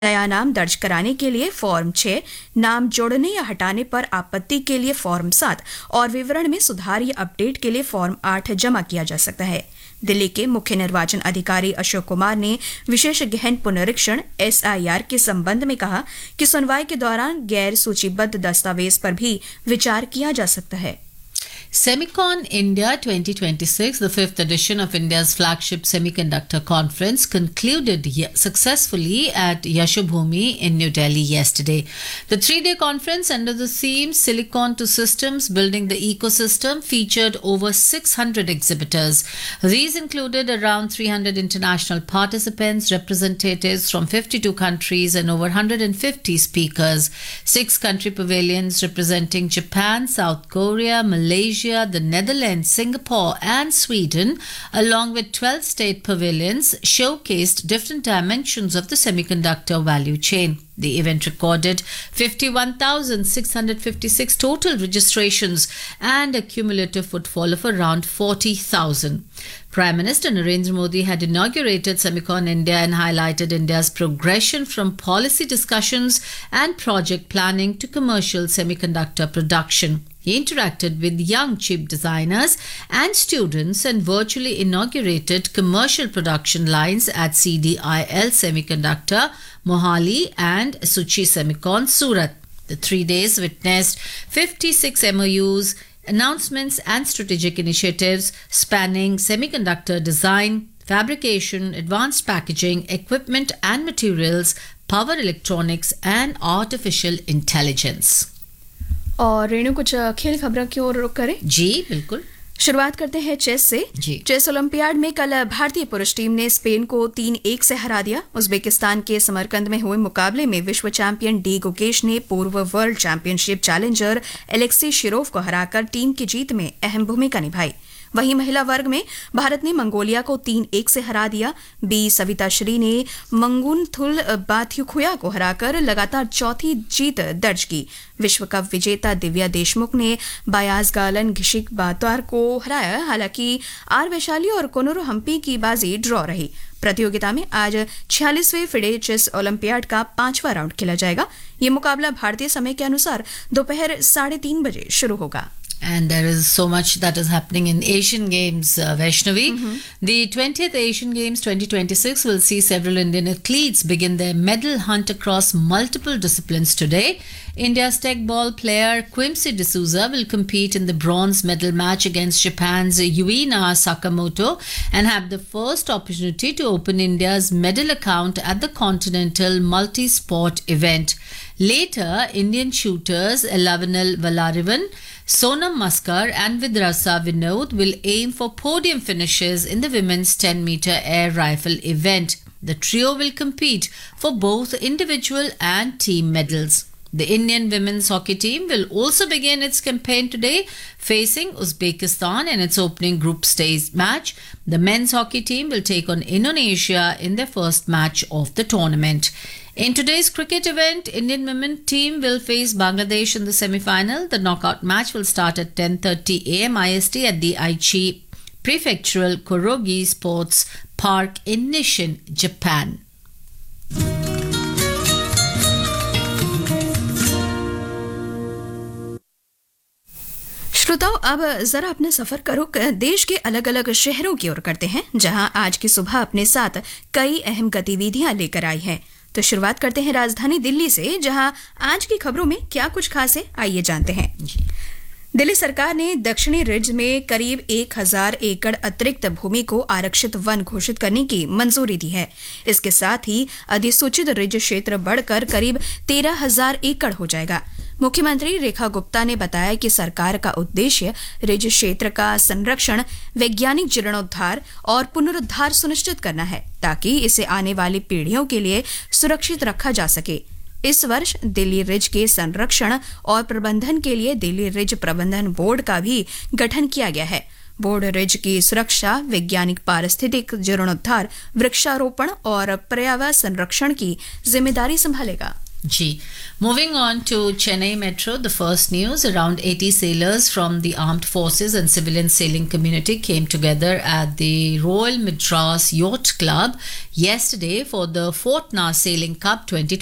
नया नाम दर्ज कराने के लिए फॉर्म 6, नाम जोड़ने या हटाने पर आपत्ति के लिए फॉर्म 7 और विवरण में सुधार या अपडेट के लिए फॉर्म 8 जमा किया जा सकता है। दिल्ली के मुख्य निर्वाचन अधिकारी अशोक कुमार ने विशेष गहन पुनरीक्षण SIR के संबंध में कहा कि सुनवाई के दौरान गैर सूचीबद्ध दस्तावेज पर भी विचार किया जा सकता है। Semicon India 2026, the fifth edition of India's flagship semiconductor conference, concluded successfully at Yashobhoomi in New Delhi yesterday. The three-day conference under the theme Silicon to Systems, Building the Ecosystem, featured over 600 exhibitors. These included around 300 international participants, representatives from 52 countries and over 150 speakers. 6 country pavilions representing Japan, South Korea, Malaysia, the Netherlands, Singapore and Sweden, along with 12 state pavilions, showcased different dimensions of the semiconductor value chain. The event recorded 51,656 total registrations and a cumulative footfall of around 40,000. Prime Minister Narendra Modi had inaugurated Semicon India and highlighted India's progression from policy discussions and project planning to commercial semiconductor production. He interacted with young chip designers and students and virtually inaugurated commercial production lines at CDIL Semiconductor, Mohali and Suchi Semicon, Surat. The 3 days witnessed 56 MOUs, announcements and strategic initiatives spanning semiconductor design, fabrication, advanced packaging, equipment and materials, power electronics and artificial intelligence. और रेणु कुछ खेल खबरों की ओर रुख करें। जी बिल्कुल। शुरुआत करते हैं चेस से। चेस ओलंपियाड में कल भारतीय पुरुष टीम ने स्पेन को 3-1 से हरा दिया। उज्बेकिस्तान के समरकंद में हुए मुकाबले में विश्व चैंपियन डी गुकेश ने पूर्व world championship challenger Alexei Shirov को हराकर टीम की जीत में अहम भूमिका निभाई। वहीं महिला वर्ग में भारत ने मंगोलिया को 3-1 से हरा दिया। बी सविता श्री ने मंगुनथुल बाथ्युखुया को हराकर लगातार चौथी जीत दर्ज की। विश्व कप विजेता दिव्या देशमुख ने बयाज गालन घिशिक बातवार को हराया। हालांकि आर वैशाली और कोनोरो हम्पी की बाजी ड्रॉ रही। प्रतियोगिता में आज 46वें फिडे चेस ओलंपियाड का 5वां राउंड खेला जाएगा। ये मुकाबला भारतीय समय के अनुसार दोपहर 3:30 बजे शुरू होगा। And there is so much that is happening in Asian Games, Vaishnavi. The 20th Asian Games 2026 will see several Indian athletes begin their medal hunt across multiple disciplines today. India's tech ball player Quimsi D'Souza will compete in the bronze medal match against Japan's Yuina Sakamoto and have the first opportunity to open India's medal account at the Continental Multi-Sport event. Later, Indian shooters Elavanil Valarivan, Sonam Maskar and Vidrasa Vinod will aim for podium finishes in the women's 10-meter air rifle event. The trio will compete for both individual and team medals. The Indian women's hockey team will also begin its campaign today, facing Uzbekistan in its opening group stage match. The men's hockey team will take on Indonesia in their first match of the tournament. In today's cricket event, Indian women team will face Bangladesh in the semi-final. The knockout match will start at 10:30 a.m. IST at the Aichi Prefectural Korogi Sports Park in Nishin, Japan. श्रोताओ, अब जरा अपना सफर करो देश के अलग अलग शहरों की ओर करते हैं, जहां आज की सुबह अपने साथ कई अहम गतिविधियां लेकर आई हैं। तो शुरुआत करते हैं राजधानी दिल्ली से, जहां आज की खबरों में क्या कुछ खास है, आइए जानते हैं। दिल्ली सरकार ने दक्षिणी रिज में करीब 1000 एकड़ अतिरिक्त भूमि को आरक्षित वन घोषित करने की मंजूरी दी है। इसके साथ ही अधिसूचित रिज क्षेत्र बढ़कर करीब 13,000 एकड़ हो जाएगा। मुख्यमंत्री रेखा गुप्ता ने बताया कि सरकार का उद्देश्य रिज क्षेत्र का संरक्षण, वैज्ञानिक जीर्णोद्धार और पुनरुद्धार सुनिश्चित करना है, ताकि इसे आने वाली पीढ़ियों के लिए सुरक्षित रखा जा सके। इस वर्ष दिल्ली रिज के संरक्षण और प्रबंधन के लिए दिल्ली रिज प्रबंधन बोर्ड का भी गठन किया गया है। बोर्ड रिज की सुरक्षा, वैज्ञानिक पारिस्थितिक जीर्णोद्धार, वृक्षारोपण और पर्यावरण संरक्षण की जिम्मेदारी संभालेगा। Gee. Moving on to Chennai Metro, the first news, around 80 sailors from the armed forces and civilian sailing community came together at the Royal Madras Yacht Club yesterday for the Fort Naar Sailing Cup 2020.